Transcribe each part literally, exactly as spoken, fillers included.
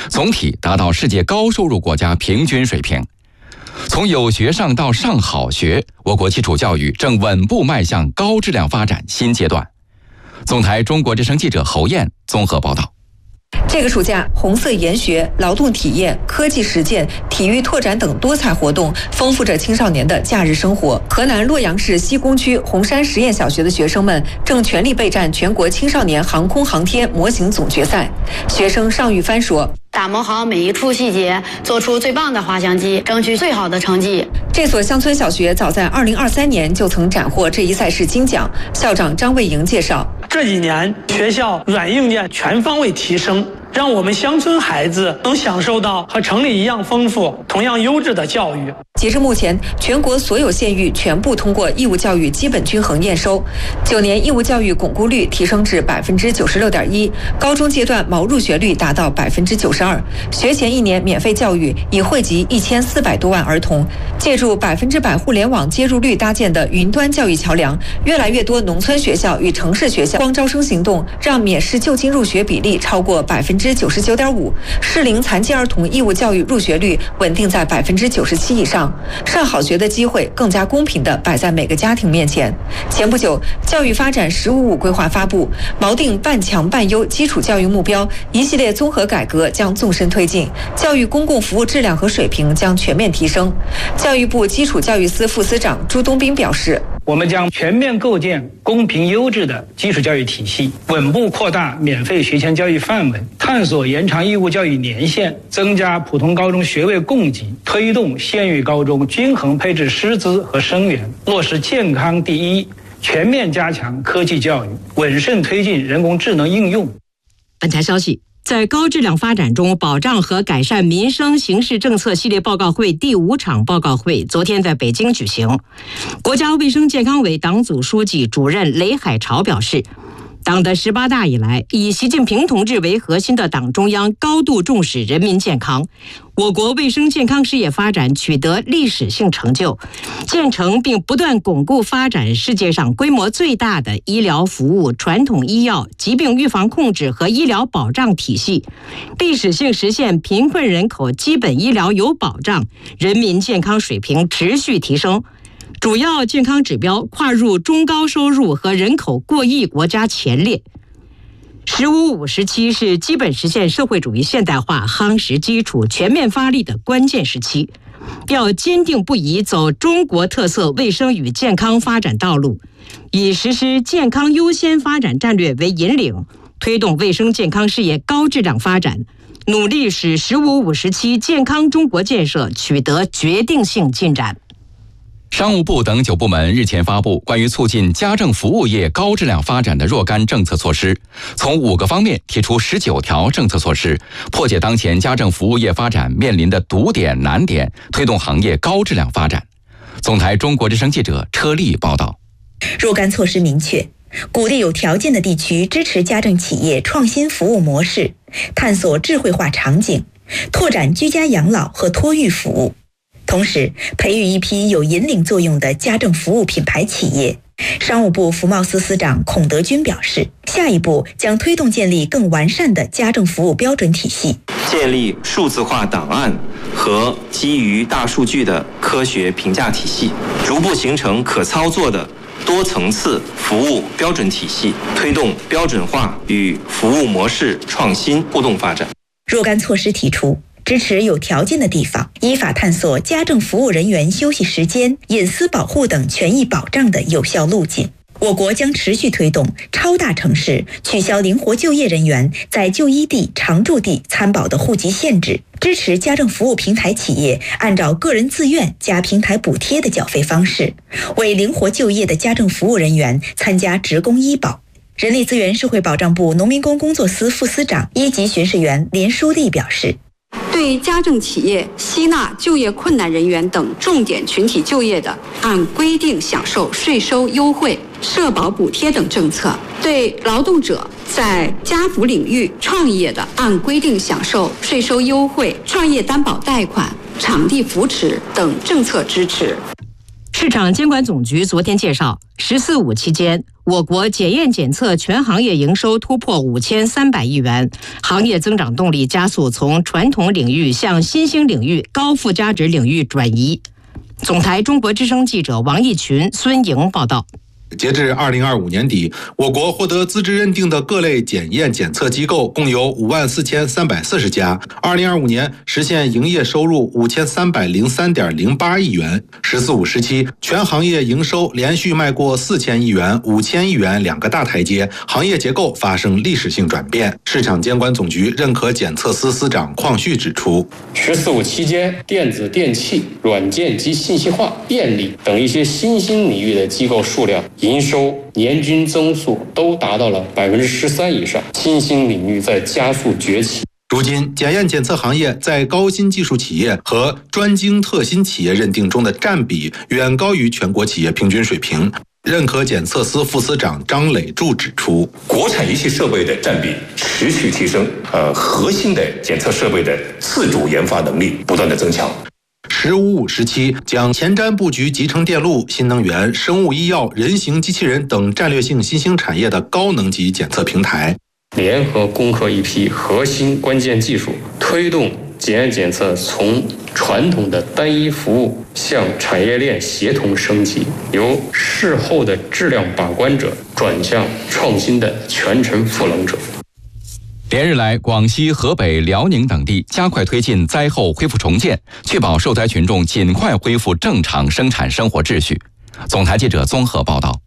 总体达到世界高收入国家平均水平。从有学上到上好学，我国基础教育正稳步迈向高质量发展新阶段。总台中国之声记者侯燕综合报道。 这个暑假，红色研学、劳动体验、科技实践、体育拓展等多彩活动丰富着青少年的假日生活。河南洛阳市西宫区红山实验小学的学生们正全力备战全国青少年航空航天模型总决赛。学生尚玉帆说：“ 打磨好每一处细节，做出最棒的滑翔机，争取最好的成绩。” 这所乡村小学早在二零二三年就曾斩获这一赛事金奖。校长张卫营介绍：“ 这几年学校软硬件全方位提升，让我们乡村孩子能享受到和城里一样丰富、同样优质的教育。” 截至目前，全国所有县域全部通过义务教育基本均衡验收，九年义务教育巩固率提升至百分之九十六点一，高中阶段毛入学率达到百分之九十二。学前一年免费教育已惠及一千四百多万儿童。借助百分之百互联网接入率搭建的云端教育桥梁，越来越多农村学校与城市学校光招生行动让免试就近入学比例超过百分之九十九点五，适龄残疾儿童义务教育入学率稳定在百分之九十七以上。上好学的机会更加公平地摆在每个家庭面前。前不久，教育发展“十五五”规划发布，锚定半强半优基础教育目标，一系列综合改革将纵深推进，教育公共服务质量和水平将全面提升。教育部基础教育司副司长朱东斌表示：“ 我们将全面构建公平优质的基础教育体系，稳步扩大免费学前教育范围，探索延长义务教育年限，增加普通高中学位供给，推动县域高中均衡配置师资和生源，落实健康第一，全面加强科技教育，稳慎推进人工智能应用。” 本台消息，在高质量发展中保障和改善民生形势政策系列报告会第五场报告会昨天在北京举行。国家卫生健康委党组书记、主任雷海潮表示，党的十八大以来，以习近平同志为核心的党中央高度重视人民健康，我国卫生健康事业发展取得历史性成就，建成并不断巩固发展世界上规模最大的医疗服务、传统医药、疾病预防控制和医疗保障体系，历史性实现贫困人口基本医疗有保障，人民健康水平持续提升。主要健康指标跨入中高收入和人口过亿国家前列。十五五时期是基本实现社会主义现代化夯实基础、全面发力的关键时期，要坚定不移走中国特色卫生与健康发展道路，以实施健康优先发展战略为引领，推动卫生健康事业高质量发展，努力使十五五时期健康中国建设取得决定性进展。 商务部等九部门日前发布关于促进家政服务业高质量发展的若干政策措施，从五个方面提出十九条政策措施，破解当前家政服务业发展面临的堵点难点，推动行业高质量发展。总台中国之声记者车丽报道。 若干措施明确，鼓励有条件的地区支持家政企业创新服务模式，探索智慧化场景，拓展居家养老和托育服务。同时，培育一批有引领作用的家政服务品牌企业。商务部服贸司司长孔德军表示，下一步将推动建立更完善的家政服务标准体系， 建立数字化档案和基于大数据的科学评价体系，逐步形成可操作的多层次服务标准体系，推动标准化与服务模式创新互动发展。 若干措施提出，支持有条件的地方依法探索家政服务人员休息时间、隐私保护等权益保障的有效路径。我国将持续推动超大城市取消灵活就业人员在就医地、常住地参保的户籍限制，支持家政服务平台企业按照个人自愿加平台补贴的缴费方式，为灵活就业的家政服务人员参加职工医保。人力资源社会保障部农民工工作司副司长、一级巡视员连书丽表示， 对家政企业吸纳就业困难人员等重点群体就业的，按规定享受税收优惠、社保补贴等政策；对劳动者在家扶领域创业的，按规定享受税收优惠、创业担保贷款、场地扶持等政策支持。 市场监管总局昨天介绍，十四五期间， 我国检验检测全行业营收突破五千三百亿元，行业增长动力加速从传统领域向新兴领域、高附加值领域转移。总台中国之声记者王义群、孙莹报道。 截至二零二五年底，我国获得资质认定的各类检验检测机构共有五万四千三百四十家。二零二五年实现营业收入五千三百零三点零八亿元。“十四五”时期，全行业营收连续迈过四千亿元、五千亿元两个大台阶，行业结构发生历史性转变。市场监管总局认可检测司司长邝旭指出，“ 十四五”期间，电子电器、软件及信息化、电力等一些新兴领域的机构数量营收年均增速都达到了百分之十三以上，新兴领域在加速崛起。 如今，检验检测行业在高新技术企业和专精特新企业认定中的占比远高于全国企业平均水平。认可检测司副司长张磊柱指出， 国产仪器设备的占比持续提升，呃，核心的检测设备的自主研发能力不断的增强。 十五五时期将前瞻布局集成电路、新能源、生物医药、人形机器人等战略性新兴产业的高能级检测平台， 联合攻克一批核心关键技术，推动检验检测从传统的单一服务向产业链协同升级，由事后的质量把关者转向创新的全程赋能者。 连日来，广西、河北、辽宁等地加快推进灾后恢复重建，确保受灾群众尽快恢复正常生产生活秩序。总台记者综合报道。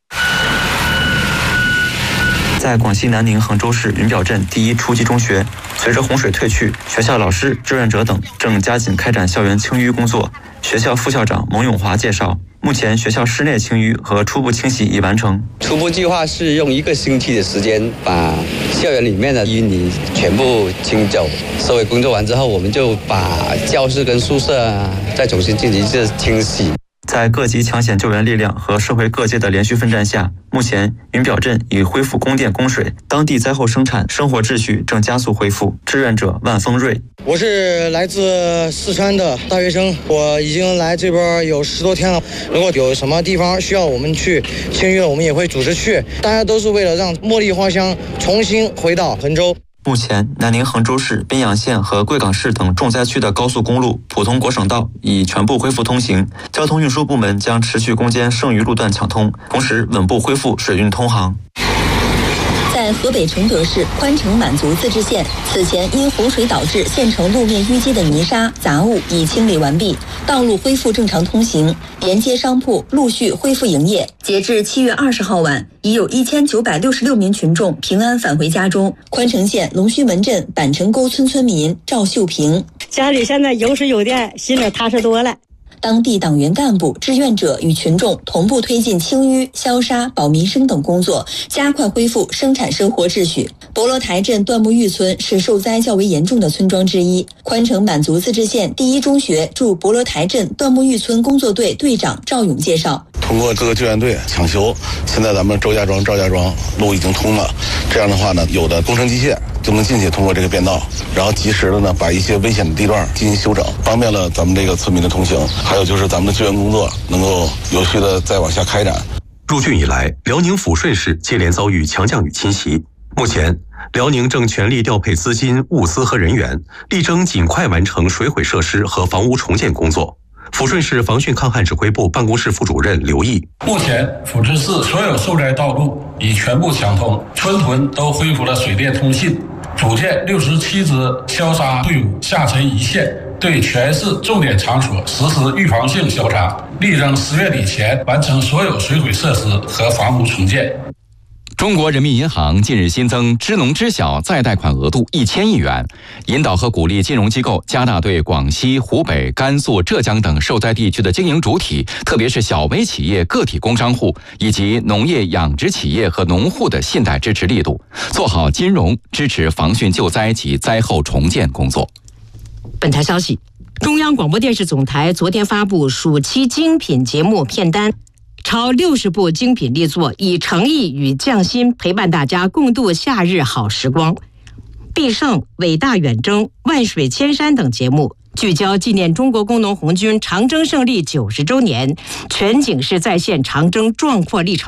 在广西南宁衡州市云表镇第一初级中学，随着洪水退去，学校老师、志愿者等正加紧开展校园清淤工作。学校副校长蒙永华介绍，目前学校室内清淤和初步清洗已完成。 初步计划是用一个星期的时间把校园里面的淤泥全部清走。收尾工作完之后，我们就把教室跟宿舍再重新进行一次清洗。 在各级抢险救援力量和社会各界的连续奋战下，目前云表镇已恢复供电供水，当地灾后生产生活秩序正加速恢复。志愿者万峰瑞， 我是来自四川的大学生，我已经来这边有十多天了。如果有什么地方需要我们去清淤，我们也会组织去。大家都是为了让茉莉花香重新回到衡州。 目前，南宁衡州市、宾阳县和贵港市等重灾区的高速公路、普通国省道已全部恢复通行，交通运输部门将持续攻坚剩余路段抢通，同时稳步恢复水运通航。 在河北承德市宽城满族自治县，此前因洪水导致县城路面淤积的泥沙、杂物已清理完毕，道路恢复正常通行，沿街商铺陆续恢复营业。截至七月二十号晚，已有一千九百六十六名群众平安返回家中。宽城县龙须门镇板城沟村村民赵秀平， 家里现在有水有电，心里踏实多了。 当地党员干部、志愿者与群众同步推进清淤、消杀、保民生等工作，加快恢复生产生活秩序。博罗台镇段木峪村是受灾较为严重的村庄之一。宽城满族自治县第一中学驻博罗台镇段木峪村工作队队长赵勇介绍， 通过各个救援队抢修，现在咱们周家庄、赵家庄路已经通了。这样的话呢，有的工程机械就能进去，通过这个便道，然后及时的呢把一些危险的地段进行修整，方便了咱们这个村民的通行。还有就是咱们的救援工作能够有序的再往下开展。 入汛以来，辽宁抚顺市接连遭遇强降雨侵袭。目前，辽宁正全力调配资金、物资和人员，力争尽快完成水毁设施和房屋重建工作。抚顺市防汛抗旱指挥部办公室副主任刘毅， 目前抚顺市所有受灾道路已全部抢通，村屯都恢复了水电通信，组建六十七支消杀队伍下沉一线，对全市重点场所实施预防性消杀，力争十月底前完成所有水毁设施和房屋重建。 中国人民银行近日新增支农支小再贷款额度一千亿元，引导和鼓励金融机构加大对广西、湖北、甘肃、浙江等受灾地区的经营主体，特别是小微企业、个体工商户以及农业养殖企业和农户的信贷支持力度，做好金融支持防汛救灾及灾后重建工作。 本台消息，中央广播电视总台昨天发布暑期精品节目片单。超六十部精品力作，以诚意与匠心陪伴大家共度夏日好时光。必胜、伟大远征、万水千山等节目聚焦纪念中国工农红军长征胜利九十周年，全景式再现长征壮阔历程。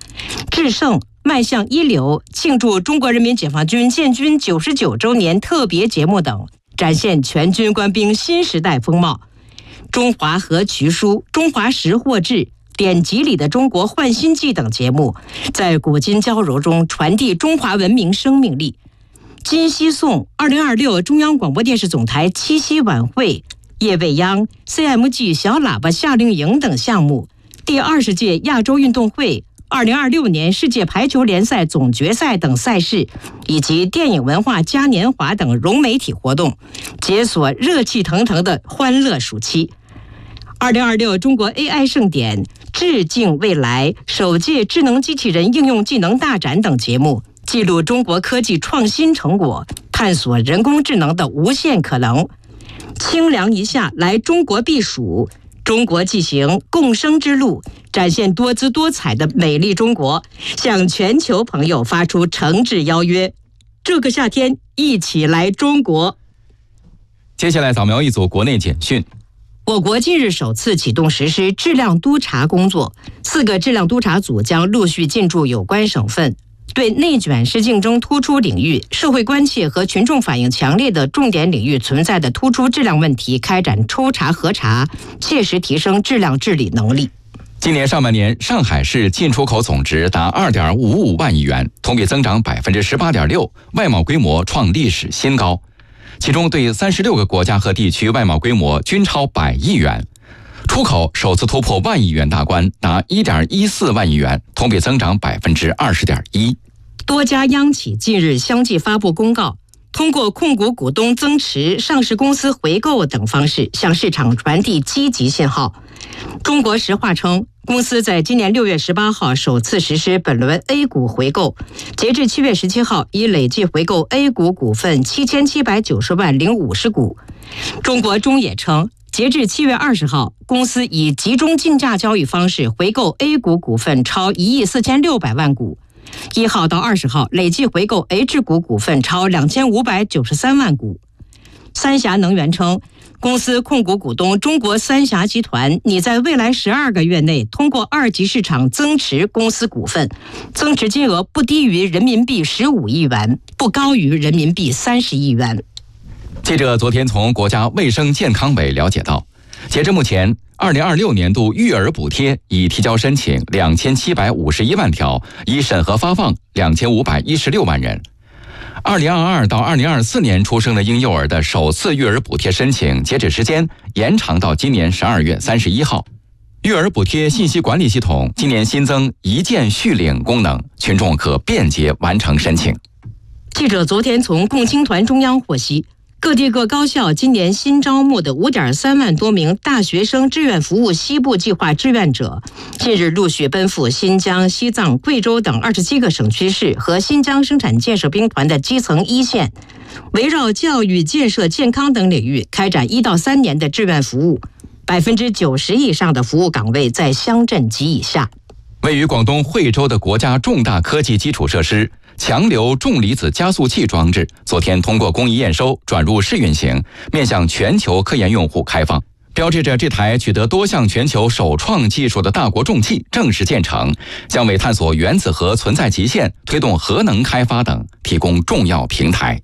制胜迈向一流，庆祝中国人民解放军建军九十九周年特别节目等，展现全军官兵新时代风貌。中华和渠书、中华识货志、典籍里的中国焕新记等节目，在古今交融中传递中华文明生命力。今夕颂二零二六中央广播电视总台七夕晚会、夜未央、C M G 小喇叭夏令营等项目，第二十届亚洲运动会、二零二六年世界排球联赛总决赛等赛事，以及电影文化嘉年华等融媒体活动，解锁热气腾腾的欢乐暑期。二零二六中国 A I 盛典、致敬未来首届智能机器人应用技能大展等节目，记录中国科技创新成果，探索人工智能的无限可能。清凉一下来中国避暑，中国纪行共生之路，展现多姿多彩的美丽中国，向全球朋友发出诚挚邀约。这个夏天一起来中国。 接下来扫描一组国内简讯。 我国近日首次启动实施质量督查工作，四个质量督查组将陆续进驻有关省份，对内卷式竞争突出领域、社会关切和群众反映强烈的重点领域存在的突出质量问题开展抽查核查，切实提升质量治理能力。 今年上半年，上海市进出口总值达二点五五万亿元，同比增长百分之十八点六，外贸规模创历史新高。其中，对三十六个国家和地区外贸规模均超百亿元，出口首次突破万亿元大关，达一点一四万亿元，同比增长百分之二十点一。 多家央企近日相继发布公告，通过控股股东增持、上市公司回购等方式向市场传递积极信号。中国石化称，公司在今年六月十八号首次实施本轮 A 股回购，截至七月十七号，已累计回购 A 股股份七千七百九十万零五十股。中国中冶称，截至七月二十号，公司以集中竞价交易方式回购 A 股股份超一亿四千六百万股。一号到二十号，累计回购 H 股股份超两千五百九十三万股。三峡能源称，公司控股股东中国三峡集团拟在未来十二个月内通过二级市场增持公司股份，增持金额不低于人民币十五亿元，不高于人民币三十亿元。 记者昨天从国家卫生健康委了解到，截至目前，二零二六年度育儿补贴已提交申请两千七百五十一万条，已审核发放两千五百一十六万人。二零二二到二零二四年出生的婴幼儿的首次育儿补贴申请截止时间延长到今年十二月三十一号。育儿补贴信息管理系统今年新增一键续领功能，群众可便捷完成申请。 记者昨天从共青团中央获悉，各地各高校今年新招募的 五点三万多名大学生志愿服务西部计划志愿者，近日陆续奔赴新疆、西藏、贵州等二十七个省区市和新疆生产建设兵团的基层一线，围绕教育、建设、健康等领域开展一到三年的志愿服务，百分之九十以上的服务岗位在乡镇及以下。 位于广东惠州的国家重大科技基础设施强流重离子加速器装置昨天通过工艺验收转入试运行，面向全球科研用户开放，标志着这台取得多项全球首创技术的大国重器正式建成，将为探索原子核存在极限、推动核能开发等提供重要平台。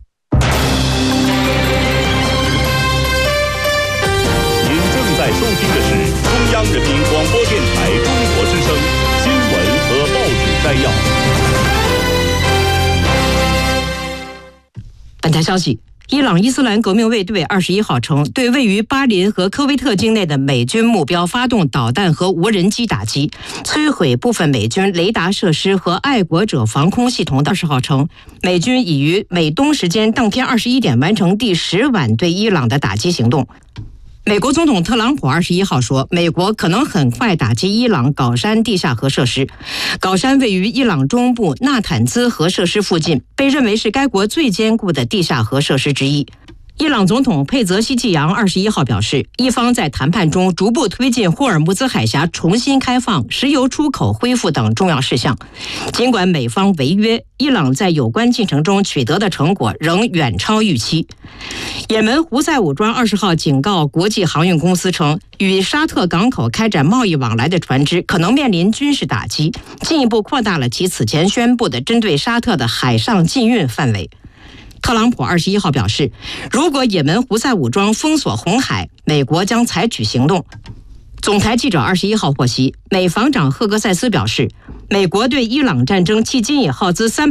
您正在收听的是中央人民广播电台中国之声新闻和报纸摘要。 本台消息，伊朗伊斯兰革命卫队二十一号称，对位于巴林和科威特境内的美军目标发动导弹和无人机打击，摧毁部分美军雷达设施和爱国者防空系统。二十号称，美军已于美东时间当天二十一点完成第十晚对伊朗的打击行动。美国总统特朗普二十一号说，美国可能很快打击伊朗皋山地下核设施。皋山位于伊朗中部纳坦兹核设施附近，被认为是该国最坚固的地下核设施之一。 伊朗总统佩泽希季扬二十一号表示，伊方在谈判中逐步推进霍尔木兹海峡重新开放、石油出口恢复等重要事项。尽管美方违约，伊朗在有关进程中取得的成果仍远超预期。也门胡塞武装二十号警告国际航运公司称，与沙特港口开展贸易往来的船只可能面临军事打击，进一步扩大了其此前宣布的针对沙特的海上禁运范围。特朗普二十一号表示，如果也门胡塞武装封锁红海，美国将采取行动。总台记者二十一号获悉，美防长赫格塞斯表示，美国对伊朗战争迄今已耗资三